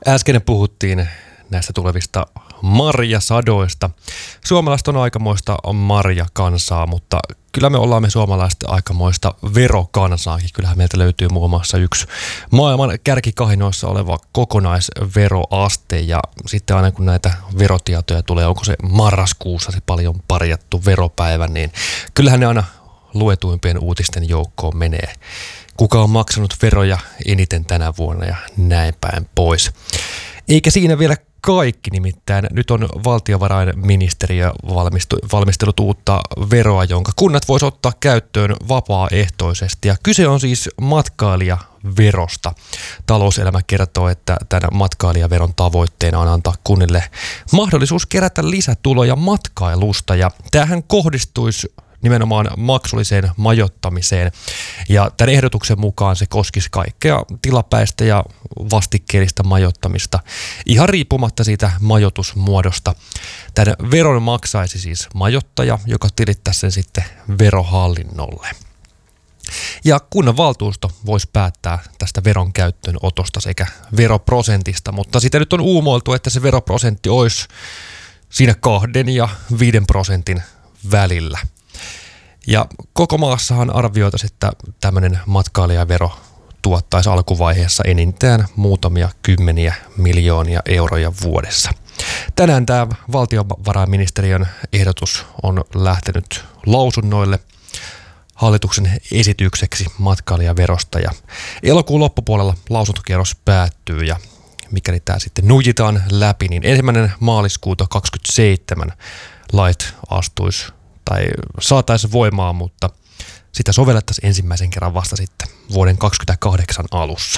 Äsken puhuttiin näistä tulevista marjasadoista. Suomalaiset on aikamoista marjakansaa, mutta kyllä me suomalaiset aikamoista verokansaakin. Kyllähän meiltä löytyy muun muassa yksi maailman kärkikahinoissa oleva kokonaisveroaste. Ja sitten aina kun näitä verotietoja tulee, onko se marraskuussa se paljon parjattu veropäivä, niin kyllähän ne aina luetuimpien uutisten joukkoon menee. Kuka on maksanut veroja eniten tänä vuonna ja näin päin pois. Eikä siinä vielä kaikki, nimittäin nyt on valtiovarainministeriö valmistellut uutta veroa, jonka kunnat voisi ottaa käyttöön vapaaehtoisesti. Ja kyse on siis matkailijaverosta. Talouselämä kertoo, että tämän matkailijaveron tavoitteena on antaa kunnille mahdollisuus kerätä lisätuloja matkailusta. Ja tämähän kohdistuisi nimenomaan maksulliseen majoittamiseen. Ja tämän ehdotuksen mukaan se koskisi kaikkea tilapäistä ja vastikkeellista majoittamista, ihan riippumatta siitä majoitusmuodosta. Tämän veron maksaisi siis majoittaja, joka tilittäisi sen sitten verohallinnolle. Ja kunnanvaltuusto voisi päättää tästä veron käyttöönotosta sekä veroprosentista, mutta sitä nyt on uumoiltu, että se veroprosentti olisi siinä 2 ja 5% välillä. Ja koko maassahan arvioitaisiin, että tämmöinen matkailijavero tuottaisi alkuvaiheessa enintään muutamia kymmeniä miljoonia euroja vuodessa. Tänään tämä valtiovarainministeriön ehdotus on lähtenyt lausunnoille hallituksen esitykseksi matkailijaverosta. Ja elokuun loppupuolella lausuntokierros päättyy ja mikäli tämä sitten nuijitaan läpi, niin 1. maaliskuuta 2027 lait astuisi tai saataisiin voimaan, mutta sitä sovellettaisiin ensimmäisen kerran vasta sitten vuoden 2028 alussa.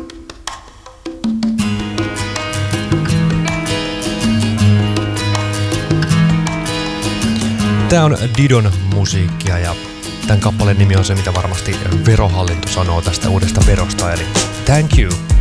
Tämä on Didon musiikkia ja tämän kappaleen nimi on se, mitä varmasti verohallinto sanoo tästä uudesta verosta, eli thank you.